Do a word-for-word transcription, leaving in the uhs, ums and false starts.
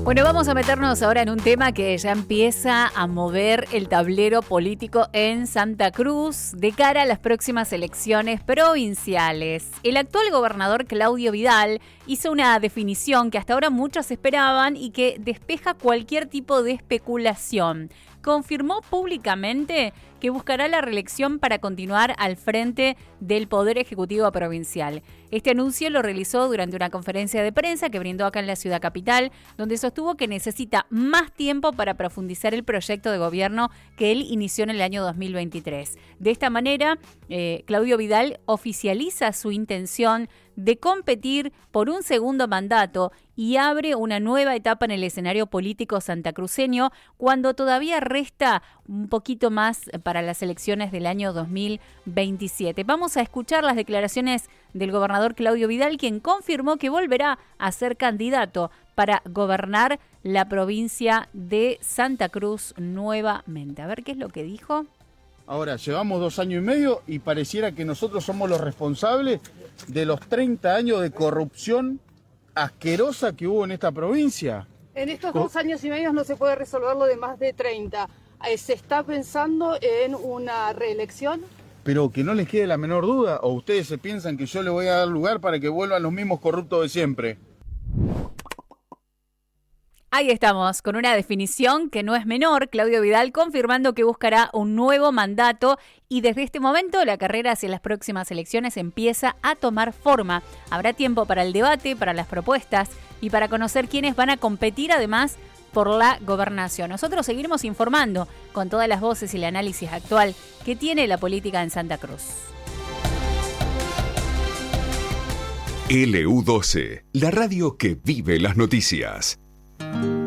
Bueno, vamos a meternos ahora en un tema que ya empieza a mover el tablero político en Santa Cruz de cara a las próximas elecciones provinciales. El actual gobernador Claudio Vidal hizo una definición que hasta ahora muchos esperaban y que despeja cualquier tipo de especulación. Confirmó públicamente que buscará la reelección para continuar al frente del Poder Ejecutivo Provincial. Este anuncio lo realizó durante una conferencia de prensa que brindó acá en la ciudad capital, donde sostuvo que necesita más tiempo para profundizar el proyecto de gobierno que él inició en el año dos mil veintitrés. De esta manera, eh, Claudio Vidal oficializa su intención de competir por un segundo mandato y abre una nueva etapa en el escenario político santacruceño cuando todavía resta un poquito más para las elecciones del año dos mil veintisiete. Vamos a escuchar las declaraciones del gobernador Claudio Vidal, quien confirmó que volverá a ser candidato para gobernar la provincia de Santa Cruz nuevamente. A ver qué es lo que dijo. Ahora, llevamos dos años y medio y pareciera que nosotros somos los responsables de los treinta años de corrupción asquerosa que hubo en esta provincia. En estos dos años y medio no se puede resolver lo de más de treinta. ¿Se está pensando en una reelección? Pero que no les quede la menor duda, ¿o ustedes se piensan que yo le voy a dar lugar para que vuelvan los mismos corruptos de siempre? Ahí estamos, con una definición que no es menor, Claudio Vidal confirmando que buscará un nuevo mandato y desde este momento la carrera hacia las próximas elecciones empieza a tomar forma. Habrá tiempo para el debate, para las propuestas y para conocer quiénes van a competir además por la gobernación. Nosotros seguiremos informando con todas las voces y el análisis actual que tiene la política en Santa Cruz. L U doce, la radio que vive las noticias.